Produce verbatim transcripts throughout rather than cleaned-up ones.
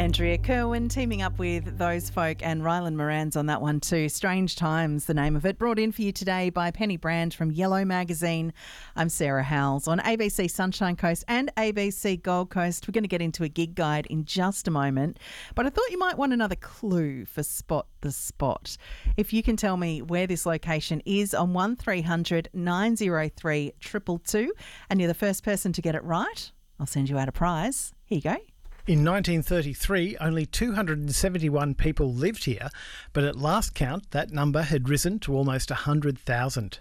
Andrea Kerwin teaming up with Those Folk and Rylan Moran's on that one too. Strange Times, the name of it. Brought in for you today by Penny Brand from Yellow Magazine. I'm Sarah Howells on A B C Sunshine Coast and A B C Gold Coast. We're going to get into a gig guide in just a moment, but I thought you might want another clue for Spot the Spot. If you can tell me where this location is on one three hundred nine oh three two two two and you're the first person to get it right, I'll send you out a prize. Here you go. In nineteen thirty-three, only two hundred seventy-one people lived here, but at last count, that number had risen to almost one hundred thousand.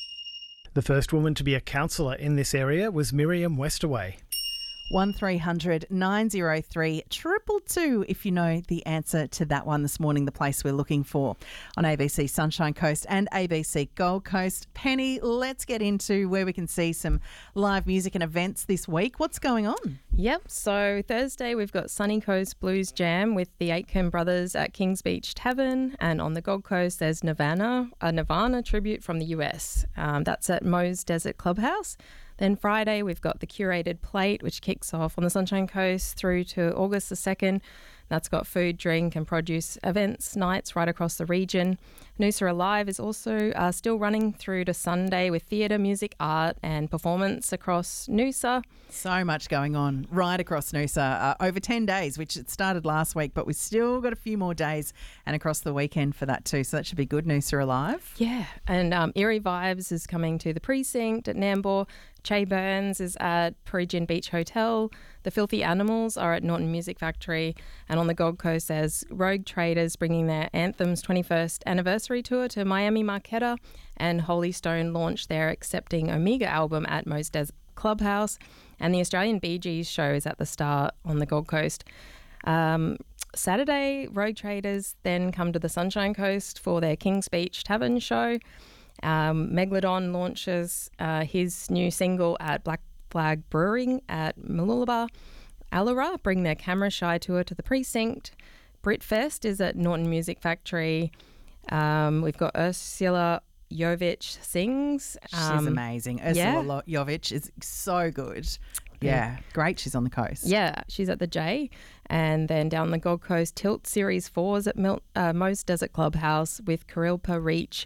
The first woman to be a councillor in this area was Miriam Westaway. one three hundred nine oh three two two two if you know the answer to that one this morning, the place we're looking for on A B C Sunshine Coast and A B C Gold Coast. Penny, let's get into where we can see some live music and events this week. What's going on? Yep, so Thursday we've got Sunny Coast Blues Jam with the Aitken Brothers at Kings Beach Tavern, and on the Gold Coast there's Nirvana, a Nirvana tribute from the U S. Um, that's at Moe's Desert Clubhouse. Then Friday we've got the Curated Plate, which kicks off on the Sunshine Coast through to August the second. That's got food, drink and produce events, nights right across the region. Noosa Alive is also uh, still running through to Sunday with theatre, music, art and performance across Noosa. So much going on right across Noosa. Uh, over ten days, which it started last week, but we've still got a few more days and across the weekend for that too. So that should be good, Noosa Alive. Yeah, and um, Eerie Vibes is coming to the Precinct at Nambour. Che Burns is at Parisian Beach Hotel. The Filthy Animals are at Norton Music Factory. And on the Gold Coast, there's Rogue Traders bringing their Anthems twenty-first anniversary tour to Miami Marquetta. And Holy Stone launched their Accepting Omega album at Moe's Desert Clubhouse. And the Australian Bee Gees show is at the Star on the Gold Coast. Um, Saturday, Rogue Traders then come to the Sunshine Coast for their Kings Beach Tavern show. Um, Megalodon launches uh, his new single at Black Flag Brewing at Mooloolaba. Alara bring their Camera Shy tour to the Precinct. Britfest is at Norton Music Factory. Um, we've got Ursula Jovic sings. Um, She's amazing. Ursula yeah. Jovic is so good. Yeah, great. She's on the coast. Yeah, she's at the J. And then down the Gold Coast, Tilt Series four is at Mil- uh, Moe's Desert Clubhouse with Karilpa Reach.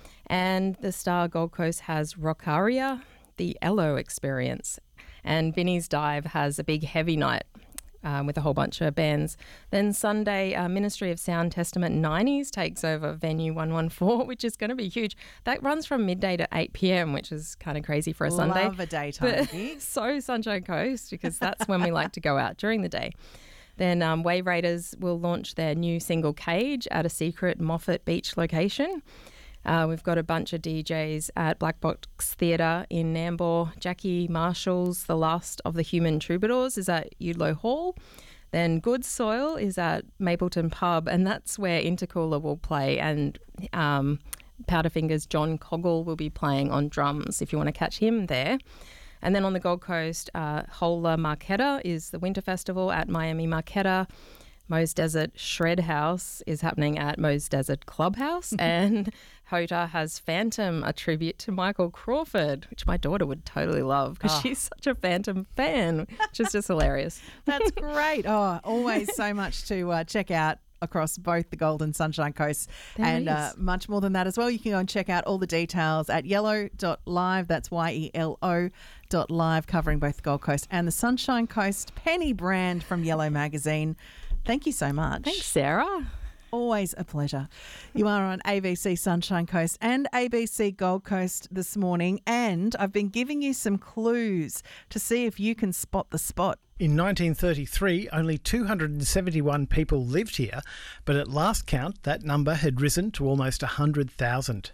And the Star Gold Coast has Rockaria, the Ello Experience. And Vinnie's Dive has a big heavy night um, with a whole bunch of bands. Then Sunday, uh, Ministry of Sound Testament nineties takes over Venue one one four, which is going to be huge. That runs from midday to eight p.m, which is kind of crazy for a Love Sunday. Love a daytime gig. So Sunshine Coast, because that's when we like to go out during the day. Then um, Wave Raiders will launch their new single Cage at a secret Moffat Beach location. Uh, we've got a bunch of D Js at Black Box Theatre in Nambour. Jackie Marshall's The Last of the Human Troubadours is at Udlow Hall. Then Good Soil is at Mapleton Pub, and that's where Intercooler will play, and um, Powderfinger's John Coggle will be playing on drums if you want to catch him there. And then on the Gold Coast, uh, Hola Marquetta is the Winter Festival at Miami Marquetta. Moe's Desert Shred House is happening at Moe's Desert Clubhouse. And Hota has Phantom, a tribute to Michael Crawford, which my daughter would totally love because oh. she's such a Phantom fan, which is just hilarious. That's great. Oh, always so much to uh, check out across both the Gold and Sunshine Coasts, there and uh, much more than that as well. You can go and check out all the details at yellow dot live. That's Y E L O dot live, covering both the Gold Coast and the Sunshine Coast. Penny Brand from Yellow Magazine. Thank you so much. Thanks, Sarah. Always a pleasure. You are on A B C Sunshine Coast and A B C Gold Coast this morning, and I've been giving you some clues to see if you can spot the spot. In nineteen thirty-three, only two hundred seventy-one people lived here, but at last count, that number had risen to almost one hundred thousand.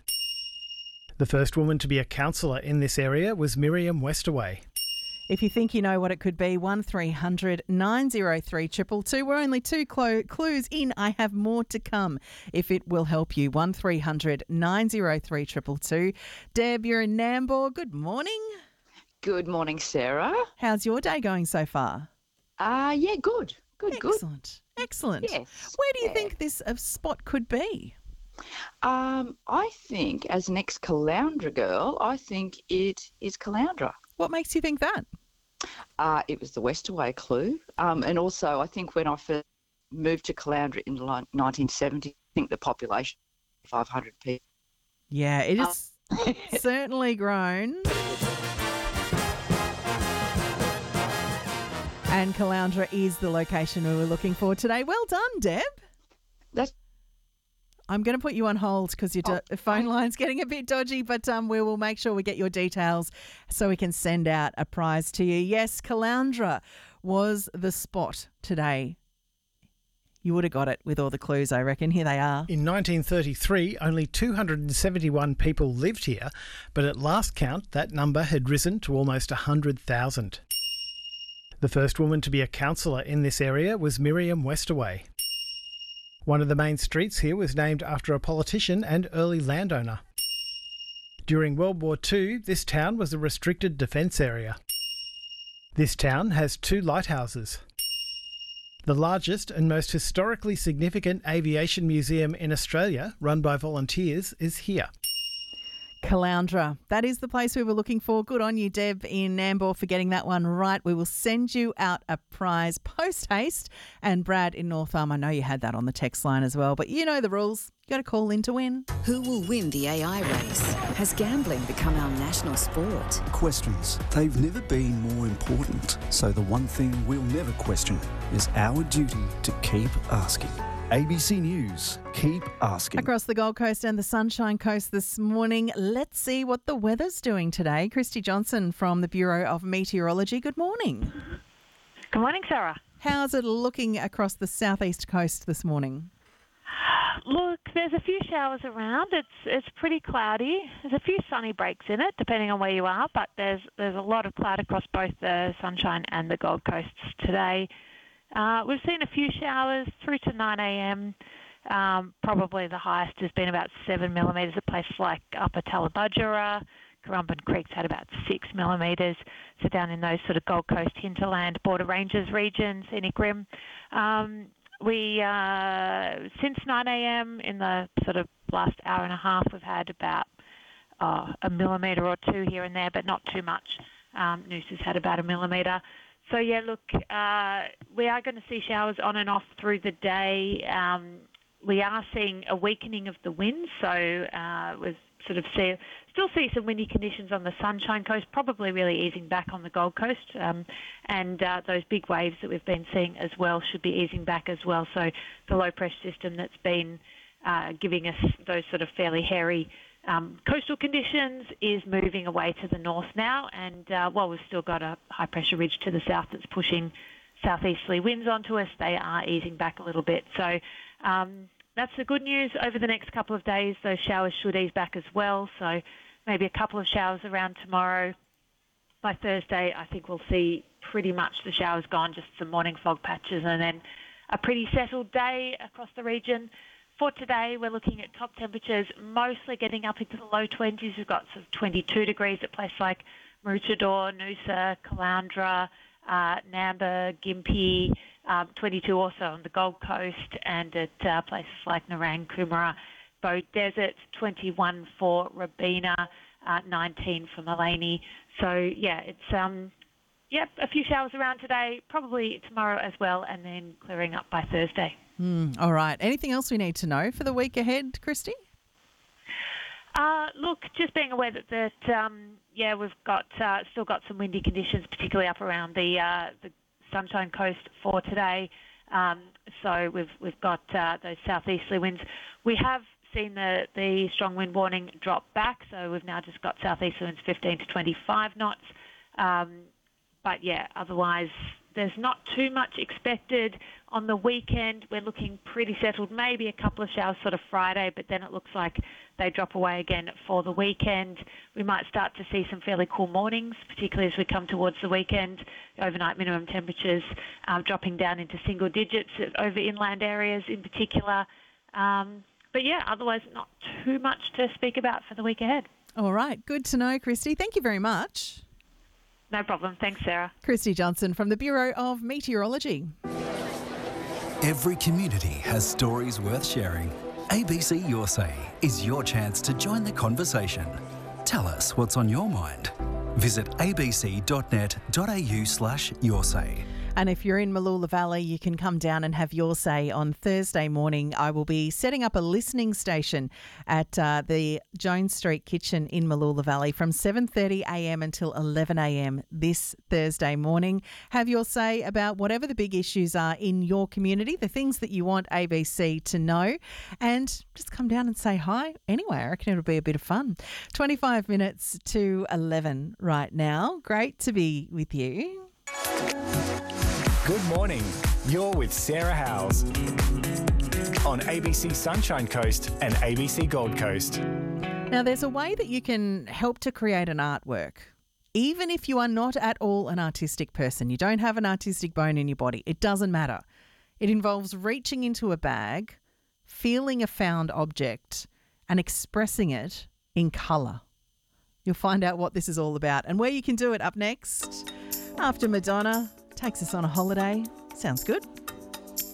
The first woman to be a councillor in this area was Miriam Westaway. If you think you know what it could be, one three hundred nine oh three two two two. We're only two clo- clues in. I have more to come if it will help you. one three hundred nine oh three two two two. Deb, you're in Nambour. Good morning. Good morning, Sarah. How's your day going so far? Uh, yeah, good. Good, Excellent. good. Excellent. Excellent. Yes. Where do you yeah. think this uh, spot could be? Um, I think, as an ex-Caloundra girl, I think it is Caloundra. What makes you think that? Uh, it was the Westaway clue. Um, and also, I think when I first moved to Caloundra in the nineteen seventies. I think the population five hundred people. Yeah, it has um, certainly grown. And Caloundra is the location we were looking for today. Well done, Deb. That's I'm going to put you on hold because your do- oh, phone line's getting a bit dodgy, but um, we will make sure we get your details so we can send out a prize to you. Yes, Caloundra was the spot today. You would have got it with all the clues, I reckon. Here they are. In nineteen thirty-three, only two hundred seventy-one people lived here, but at last count, that number had risen to almost one hundred thousand. The first woman to be a councillor in this area was Miriam Westaway. One of the main streets here was named after a politician and early landowner. During World War Two, this town was a restricted defence area. This town has two lighthouses. The largest and most historically significant aviation museum in Australia, run by volunteers, is here. Caloundra. That is the place we were looking for. Good on you, Deb in Nambour, for getting that one right. We will send you out a prize post-haste. And Brad in North Arm, I know you had that on the text line as well, but you know the rules. You got to call in to win. Who will win the A I race? Has gambling become our national sport? Questions. They've never been more important. So the one thing we'll never question is our duty to keep asking. A B C News, keep asking. Across the Gold Coast and the Sunshine Coast this morning, let's see what the weather's doing today. Christy Johnson from the Bureau of Meteorology. Good morning. Good morning, Sarah. How's it looking across the southeast coast this morning? Look, there's a few showers around. It's it's pretty cloudy. There's a few sunny breaks in it, depending on where you are, but there's there's a lot of cloud across both the Sunshine and the Gold Coasts today. Uh, we've seen a few showers through to nine a.m. Um, probably the highest has been about seven millimetres at places like Upper Tallabudgera. Currumbin Creek's had about six millimetres. So down in those sort of Gold Coast hinterland, Border Ranges region, Scenic Rim. Um, we, uh, since nine a.m. in the sort of last hour and a half, we've had about uh, a millimetre or two here and there, but not too much. Um, Noosa's had about a millimetre. So, yeah, look, uh, we are going to see showers on and off through the day. Um, we are seeing a weakening of the winds, so uh, we've sort of see, still see some windy conditions on the Sunshine Coast, probably really easing back on the Gold Coast. Um, and uh, those big waves that we've been seeing as well should be easing back as well. So the low-pressure system that's been uh, giving us those sort of fairly hairy Um, coastal conditions is moving away to the north now, and uh, while we've still got a high-pressure ridge to the south that's pushing southeasterly winds onto us, they are easing back a little bit. So um, that's the good news. Over the next couple of days, those showers should ease back as well, so maybe a couple of showers around tomorrow. By Thursday, I think we'll see pretty much the showers gone, just some morning fog patches, and then a pretty settled day across the region. For today, we're looking at top temperatures mostly getting up into the low twenties. We've got sort of twenty-two degrees at places like Maroochydore, Noosa, Caloundra, uh, Nambour, Gympie, um, twenty-two also on the Gold Coast, and at uh, places like Nerang, Coomera, Bow Desert, twenty-one for Robina, uh, nineteen for Maleny. So, yeah, it's um, yep, a few showers around today, probably tomorrow as well, and then clearing up by Thursday. Mm, all right. Anything else we need to know for the week ahead, Christy? Uh, look, just being aware that, that um, yeah, we've got uh, still got some windy conditions, particularly up around the uh, the Sunshine Coast for today. Um, so we've we've got uh, those southeasterly winds. We have seen the the strong wind warning drop back, so we've now just got southeasterly winds fifteen to twenty-five knots. Um, but yeah, otherwise there's not too much expected. On the weekend, we're looking pretty settled, maybe a couple of showers sort of Friday, but then it looks like they drop away again for the weekend. We might start to see some fairly cool mornings, particularly as we come towards the weekend. Overnight minimum temperatures um, dropping down into single digits over inland areas in particular. Um, but yeah, otherwise not too much to speak about for the week ahead. All right. Good to know, Christy. Thank you very much. No problem. Thanks, Sarah. Christy Johnson from the Bureau of Meteorology. Every community has stories worth sharing. A B C Your Say is your chance to join the conversation. Tell us what's on your mind. Visit abc.net.au slash your say. And if you're in Mooloolah Valley, you can come down and have your say on Thursday morning. I will be setting up a listening station at uh, the Jones Street Kitchen in Mooloolah Valley from seven thirty a m until eleven a m this Thursday morning. Have your say about whatever the big issues are in your community, the things that you want A B C to know, and just come down and say hi anyway. I reckon it'll be a bit of fun. twenty-five minutes to eleven right now. Great to be with you. Good morning. You're with Sarah Howes on A B C Sunshine Coast and A B C Gold Coast. Now, there's a way that you can help to create an artwork. Even if you are not at all an artistic person, you don't have an artistic bone in your body, it doesn't matter. It involves reaching into a bag, feeling a found object and expressing it in colour. You'll find out what this is all about and where you can do it up next after Madonna takes us on a holiday. Sounds good.